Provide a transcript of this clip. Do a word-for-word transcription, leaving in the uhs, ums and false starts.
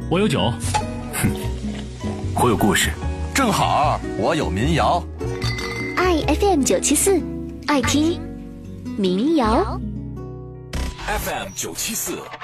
我有酒。 哼，我有故事。 正好我有民谣。 爱 F M 九七四，爱听民谣。 F M 九七四，